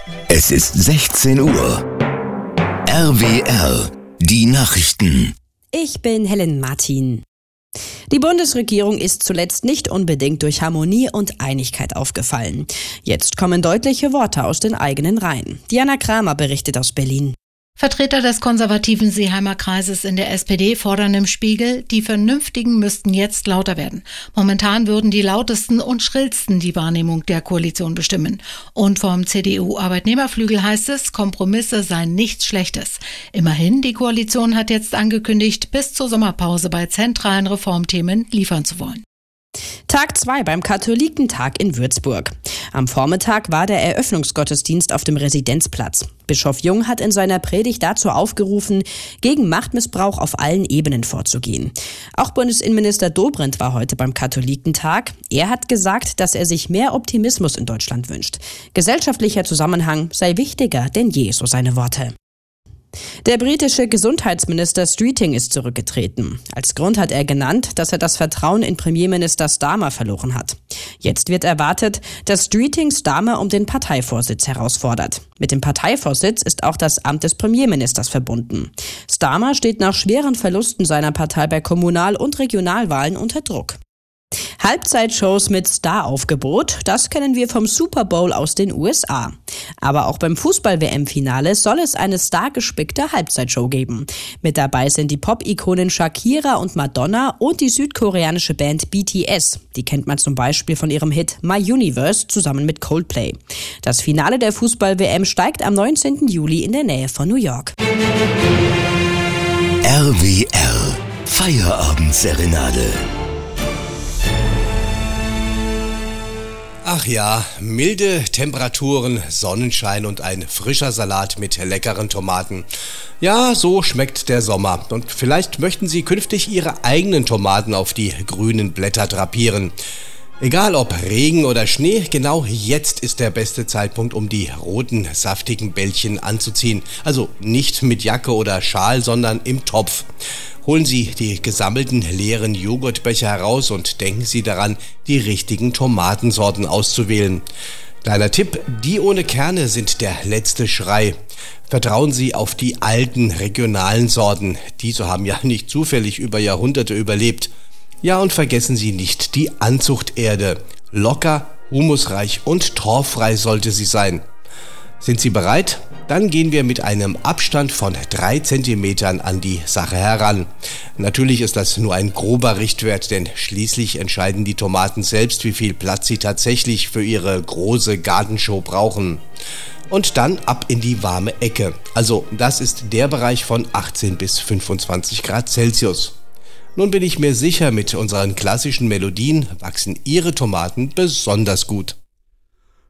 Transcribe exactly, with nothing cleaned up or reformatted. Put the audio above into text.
Es ist sechzehn Uhr. R W R, die Nachrichten. Ich bin Helen Martin. Die Bundesregierung ist zuletzt nicht unbedingt durch Harmonie und Einigkeit aufgefallen. Jetzt kommen deutliche Worte aus den eigenen Reihen. Diana Kramer berichtet aus Berlin. Vertreter des konservativen Seeheimer Kreises in der S P D fordern im Spiegel, die Vernünftigen müssten jetzt lauter werden. Momentan würden die lautesten und schrillsten die Wahrnehmung der Koalition bestimmen. Und vom C D U-Arbeitnehmerflügel heißt es, Kompromisse seien nichts Schlechtes. Immerhin, die Koalition hat jetzt angekündigt, bis zur Sommerpause bei zentralen Reformthemen liefern zu wollen. Tag zwei beim Katholikentag in Würzburg. Am Vormittag war der Eröffnungsgottesdienst auf dem Residenzplatz. Bischof Jung hat in seiner Predigt dazu aufgerufen, gegen Machtmissbrauch auf allen Ebenen vorzugehen. Auch Bundesinnenminister Dobrindt war heute beim Katholikentag. Er hat gesagt, dass er sich mehr Optimismus in Deutschland wünscht. Gesellschaftlicher Zusammenhang sei wichtiger denn je, so seine Worte. Der britische Gesundheitsminister Streeting ist zurückgetreten. Als Grund hat er genannt, dass er das Vertrauen in Premierminister Starmer verloren hat. Jetzt wird erwartet, dass Streeting Starmer um den Parteivorsitz herausfordert. Mit dem Parteivorsitz ist auch das Amt des Premierministers verbunden. Starmer steht nach schweren Verlusten seiner Partei bei Kommunal- und Regionalwahlen unter Druck. Halbzeitshows mit Staraufgebot, das kennen wir vom Super Bowl aus den U S A. Aber auch beim Fußball-W M-Finale soll es eine stargespickte Halbzeitshow geben. Mit dabei sind die Pop-Ikonen Shakira und Madonna und die südkoreanische Band B T S. Die kennt man zum Beispiel von ihrem Hit My Universe zusammen mit Coldplay. Das Finale der Fußball-W M steigt am neunzehnten Juli in der Nähe von New York. R W R, Feierabendserenade. Ach ja, milde Temperaturen, Sonnenschein und ein frischer Salat mit leckeren Tomaten. Ja, so schmeckt der Sommer. Und vielleicht möchten Sie künftig Ihre eigenen Tomaten auf die grünen Blätter drapieren. Egal ob Regen oder Schnee, genau jetzt ist der beste Zeitpunkt, um die roten, saftigen Bällchen anzuziehen. Also nicht mit Jacke oder Schal, sondern im Topf. Holen Sie die gesammelten leeren Joghurtbecher heraus und denken Sie daran, die richtigen Tomatensorten auszuwählen. Kleiner Tipp, die ohne Kerne sind der letzte Schrei. Vertrauen Sie auf die alten regionalen Sorten. Diese haben ja nicht zufällig über Jahrhunderte überlebt. Ja, und vergessen Sie nicht die Anzuchterde. Locker, humusreich und torffrei sollte sie sein. Sind Sie bereit? Dann gehen wir mit einem Abstand von drei Zentimetern an die Sache heran. Natürlich ist das nur ein grober Richtwert, denn schließlich entscheiden die Tomaten selbst, wie viel Platz sie tatsächlich für ihre große Gartenshow brauchen. Und dann ab in die warme Ecke. Also das ist der Bereich von achtzehn bis fünfundzwanzig Grad Celsius. Nun bin ich mir sicher, mit unseren klassischen Melodien wachsen Ihre Tomaten besonders gut.